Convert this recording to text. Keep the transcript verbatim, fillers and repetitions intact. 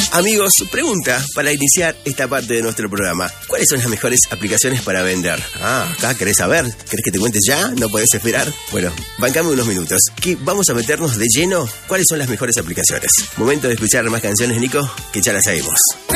Amigos, pregunta para iniciar esta parte de nuestro programa. ¿Cuáles son las mejores aplicaciones para vender? Ah, acá querés saber. ¿Querés que te cuente ya? ¿No podés esperar? Bueno, bancame unos minutos, que vamos a meternos de lleno. ¿Cuáles son las mejores aplicaciones? Momento de escuchar más canciones, Nico, que ya las sabemos.